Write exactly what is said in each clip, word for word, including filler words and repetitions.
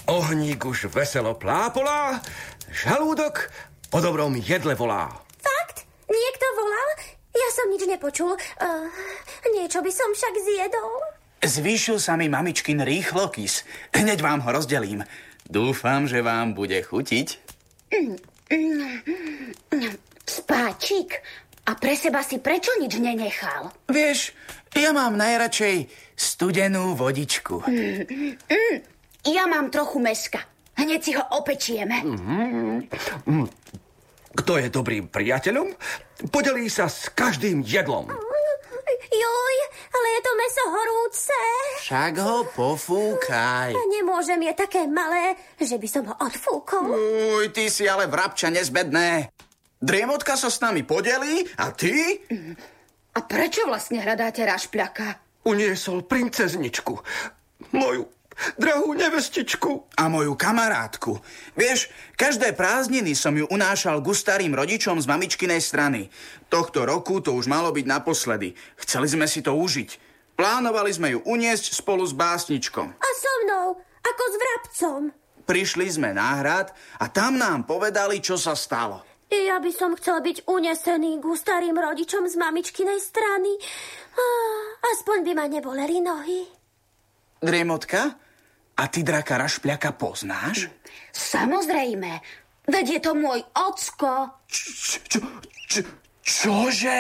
Ohník už veselo plápolá, žalúdok po dobrom jedle volá. Fakt? Niekto volal? Ja som nič nepočul. Uh, niečo by som však zjedol. Zvýšil sa mi mamičkin rýchlokys. Hneď vám ho rozdelím. Dúfam, že vám bude chutiť. Mm, mm, mm, Spáčik, a pre seba si prečo nič nenechal? Vieš, ja mám najradšej studenú vodičku. Mm, mm, ja mám trochu mäska. Hneď si ho opečieme. Mm-hmm. Kto je dobrým priateľom, podelí sa s každým jedlom. Juj, ale je to mäso horúce. Však ho pofúkaj. Nemôžem, je také malé, že by som ho odfúkol. Uj, ty si ale vrabča nezbedné. Driemotka sa s nami podelí a ty? A prečo vlastne hľadáte Rašpľaka? Uniesol princezničku, moju drahú nevestičku. A moju kamarátku. Vieš, každé prázdniny som ju unášal ku starým rodičom z mamičkinej strany. Tohto roku to už malo byť naposledy. Chceli sme si to užiť. Plánovali sme ju uniesť spolu s básničkom. A so mnou, ako s vrabcom. Prišli sme na hrad a tam nám povedali, čo sa stalo. Ja by som chcel byť unesený ku starým rodičom z mamičkinej strany. Aspoň by ma neboleli nohy. Driemotka, a ty draka Rašpľaka poznáš? Samozrejme. Veď je to môj ocko. Čo, čo, čo, čože?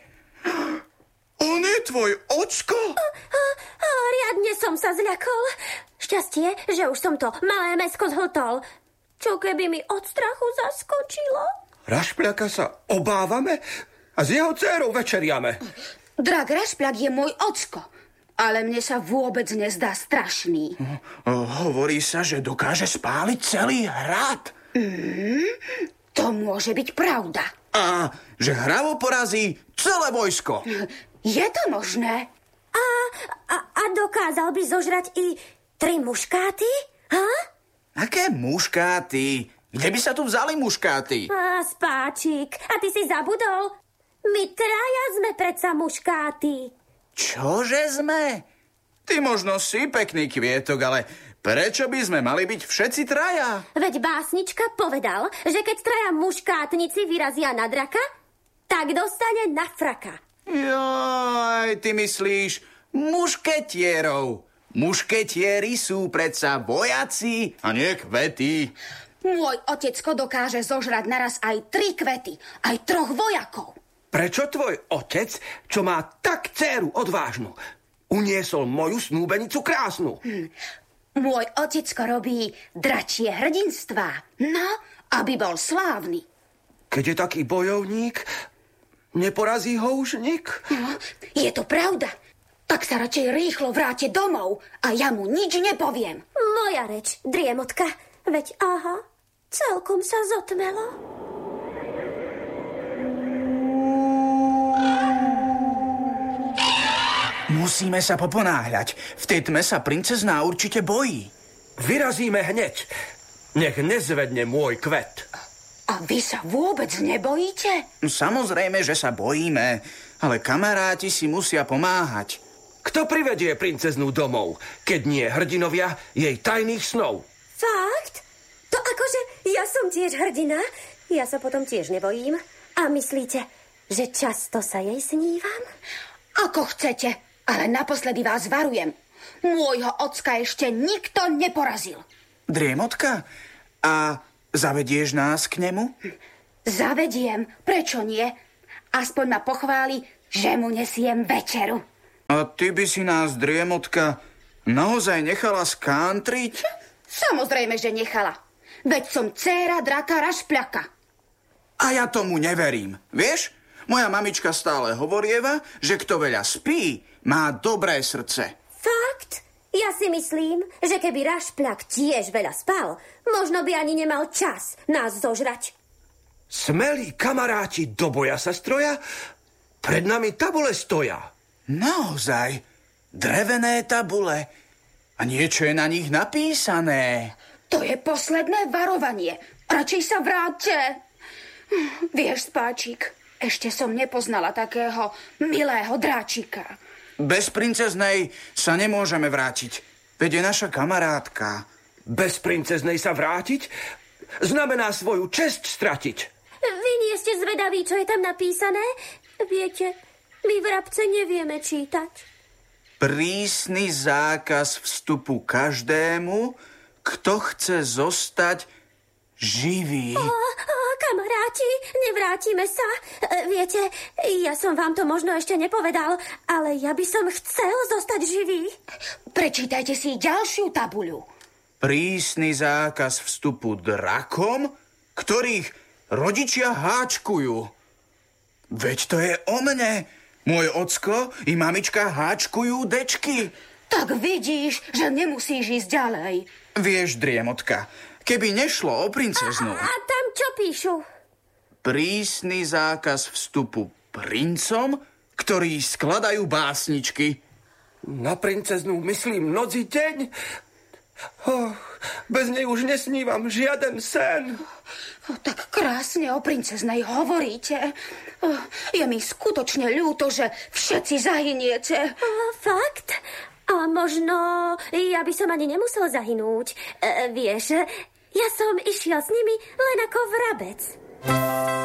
On je tvoj ocko? A, a, a, riadne som sa zľakol. Šťastie, že už som to malé mäsko zhltol. Čo keby mi od strachu zaskočilo? Rašpľaka sa obávame a s jeho dcérou večeriame. Drak Rašpľak je môj ocko, ale mne sa vôbec nezdá strašný. Hovorí sa, že dokáže spáliť celý hrad. Mm, to môže byť pravda. A že hravo porazí celé vojsko. Je to možné? A, a, a dokázal by zožrať i tri muškáty? Ha? Aké muškáty? Kde by sa tu vzali muškáty? Á, Spáčik, a ty si zabudol? My traja sme predsa muškáty. Čože sme? Ty možno si pekný kvietok, ale prečo by sme mali byť všetci traja? Veď básnička povedal, že keď traja muškátnici vyrazia na draka, tak dostane na fraka. Joj, ty myslíš mušketierov. Mušketieri sú predsa vojaci a nie kvety. Môj otecko dokáže zožrať naraz aj tri kvety, aj troch vojakov. Prečo tvoj otec, čo má tak dcéru odvážnu, uniesol moju snúbenicu krásnu? Hm. Môj otecko robí dračie hrdinstvá, no, aby bol slávny. Keď je taký bojovník, neporazí ho už nik? No, je to pravda. Tak sa radšej rýchlo vráte domov a ja mu nič nepoviem. Moja reč, driemotka. Veď aha, celkom sa zotmelo. Musíme sa poponáhľať. V tej tme sa princezná určite bojí. Vyrazíme hneď. Nech nezvedne môj kvet. A vy sa vôbec nebojíte? Samozrejme, že sa bojíme, ale kamaráti si musia pomáhať. Kto privedie princeznú domov, keď nie hrdinovia jej tajných snov? Fakt? To akože ja som tiež hrdina? Ja sa potom tiež nebojím. A myslíte, že často sa jej snívam? Ako chcete, ale naposledy vás varujem. Môjho ocka ešte nikto neporazil. Driemotka, a zavedieš nás k nemu? Zavediem, prečo nie? Aspoň ma pochváli, že mu nesiem večeru. A ty by si nás, Driemotka, naozaj nechala skántriť? Samozrejme, že nechala. Veď som dcéra draka Rašpľaka. A ja tomu neverím. Vieš, moja mamička stále hovorieva, že kto veľa spí, má dobré srdce. Fakt? Ja si myslím, že keby Rašpľak tiež veľa spal, možno by ani nemal čas nás zožrať. Smelí kamaráti do boja sa stroja, pred nami tabule stoja. Naozaj, drevené tabule. A niečo je na nich napísané. To je posledné varovanie. Radšej sa vráťte. Vieš, Spáčik, ešte som nepoznala takého milého dráčika. Bez princeznej sa nemôžeme vrátiť. Veď je naša kamarátka. Bez princeznej sa vrátiť znamená svoju česť stratiť. Vy nie ste zvedaví, čo je tam napísané? Viete, my vrabce nevieme čítať. Prísny zákaz vstupu každému, kto chce zostať živý. O, o, kamaráti, nevrátime sa. E, viete, ja som vám to možno ešte nepovedal, ale ja by som chcel zostať živý. Prečítajte si ďalšiu tabuľu. Prísny zákaz vstupu drakom, ktorých rodičia háčkujú. Veď to je o mne. Môj ocko i mamička háčkujú dečky. Tak vidíš, že nemusíš ísť ďalej. Vieš, driemotka, keby nešlo o princeznú... A, a tam čo píšu? Prísny zákaz vstupu princom, ktorí skladajú básničky. Na princeznú myslím noc i deň. Oh, bez nej už nesnívam žiaden sen. Oh, tak krásne o princeznej hovoríte. Oh, je mi skutočne ľúto, že všetci zahyniete. O, fakt? A možno ja by som ani nemusel zahynúť. E, vieš, ja som išiel s nimi len ako vrabec.